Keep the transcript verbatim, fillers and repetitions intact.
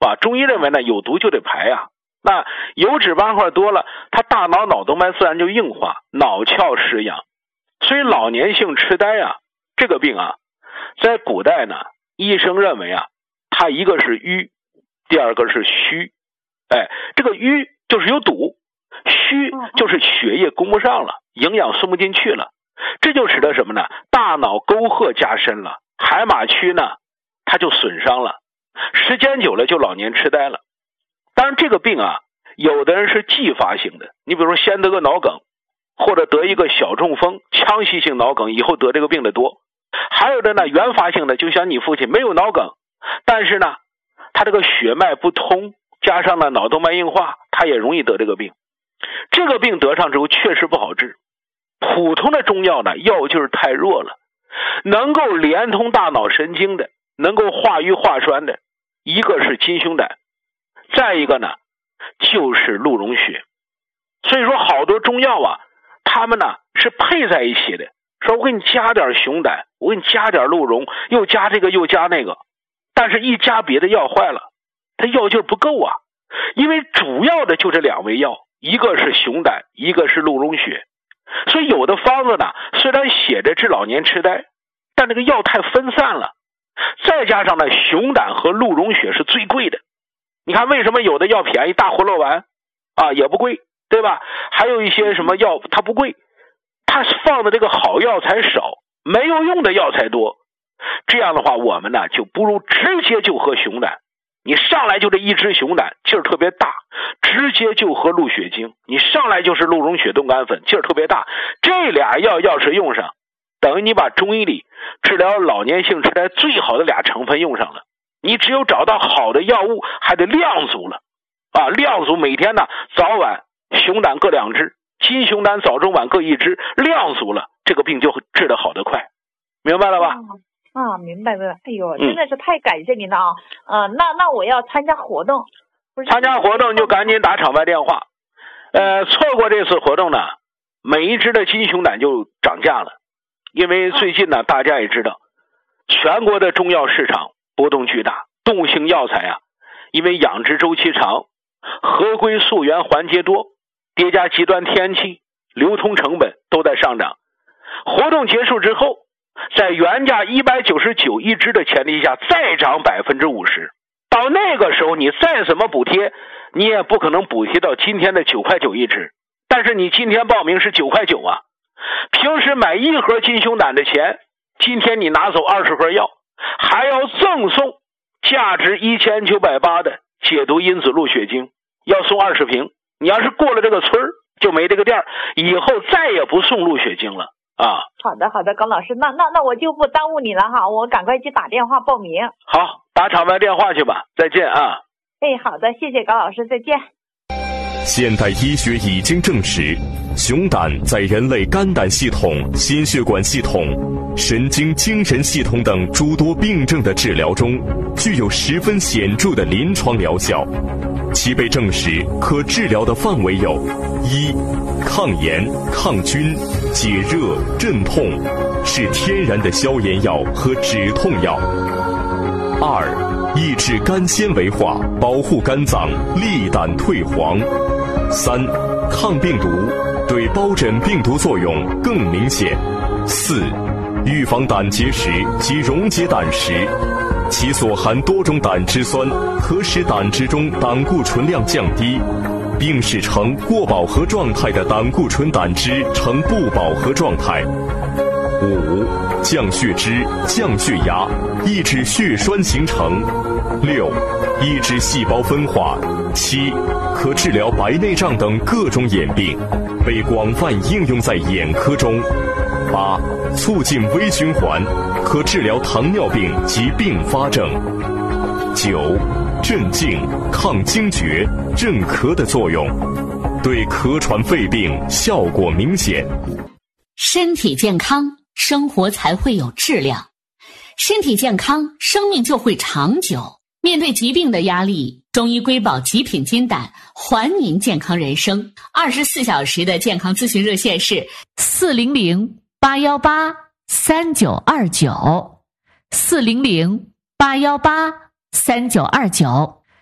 啊，中医认为呢，有毒就得排啊。那油脂斑块多了，它大脑脑动脉自然就硬化，脑壳失养。所以老年性痴呆啊，这个病啊，在古代呢，医生认为啊，它一个是瘀，第二个是虚。哎，这个瘀就是有堵，虚就是血液供不上了，营养送不进去了，这就使得什么呢？大脑沟壑加深了，海马区呢，它就损伤了，时间久了就老年痴呆了。当然这个病啊，有的人是继发性的，你比如说先得个脑梗，或者得一个小中风，腔隙性脑梗，以后得这个病的多。还有的呢，原发性的，就像你父亲没有脑梗，但是呢，他这个血脉不通，加上呢脑动脉硬化，他也容易得这个病。这个病得上之后确实不好治，普通的中药呢，药劲儿太弱了，能够连通大脑神经的，能够化瘀化栓的，一个是金熊胆，再一个呢就是鹿茸血。所以说好多中药啊，他们呢是配在一起的，说我给你加点熊胆，我给你加点鹿茸，又加这个又加那个，但是一加别的药坏了，它药劲不够啊。因为主要的就这两味药，一个是熊胆，一个是鹿茸血。所以有的方子呢，虽然写着治老年痴呆，但这个药太分散了，再加上呢熊胆和鹿茸血是最贵的。你看为什么有的药便宜，大活络丸啊也不贵，对吧？还有一些什么药它不贵，它放的这个好药才少，没有用的药才多。这样的话我们呢就不如直接就喝熊胆，你上来就这一支熊胆劲儿特别大，直接就喝鹿血精，你上来就是鹿茸血冻干粉，劲儿特别大。这俩药要是用上，等于你把中医里治疗老年性痴呆最好的俩成分用上了。你只有找到好的药物，还得量足了啊！量足每天呢早晚熊胆各两支，金熊胆早中晚各一支，量足了，这个病就治得好得快，明白了吧？ 啊，明白了。哎呦，真的是太感谢您了啊！嗯、呃，那那我要参加活动， 参加活动你就赶紧打场外电话。呃，错过这次活动呢，每一支的金熊胆就涨价了，因为最近呢，大家也知道，全国的中药市场波动巨大，动物性药材啊，因为养殖周期长，合规溯源环节多，叠加极端天气，流通成本都在上涨。活动结束之后，在原价一百九十九一支的前提下再涨 百分之五十， 到那个时候你再怎么补贴，你也不可能补贴到今天的九块九一支。但是你今天报名是九块九啊，平时买一盒金熊胆的钱，今天你拿走二十盒药，还要赠送价值一千九百八十的解毒因子鹿血精，要送二十瓶。你要是过了这个村就没这个店，以后再也不送鹿血精了啊。 好的好的，高老师，那那那我就不耽误你了哈，我赶快去打电话报名。 好，打场外电话去吧，再见啊。 哎，好的，谢谢高老师，再见。 现代医学已经证实，熊胆在人类肝胆系统、心血管系统、神经精神系统等诸多病症的治疗中，具有十分显著的临床疗效。其被证实可治疗的范围有：一、抗炎、抗菌、解热、镇痛，是天然的消炎药和止痛药；二、抑制肝纤维化，保护肝脏，利胆退黄；三、抗病毒，对疱疹病毒作用更明显；四、预防胆结石及溶解胆石，其所含多种胆汁酸可使胆汁中胆固醇量降低，并使呈过饱和状态的胆固醇胆汁呈不饱和状态。五、降血脂、降血压，抑制血栓形成。六、抑制细胞分化。七、可治疗白内障等各种眼病，被广泛应用在眼科中。八、促进微循环，可治疗糖尿病及并发症。九、镇静、抗惊厥、镇咳的作用，对咳喘肺病效果明显。 身体健康，生活才会有质量。身体健康，生命就会长久。面对疾病的压力，中医瑰宝极品金胆还您健康人生。二十四小时的健康咨询热线是四零零八幺八三九二九，四零零八幺八三九二九。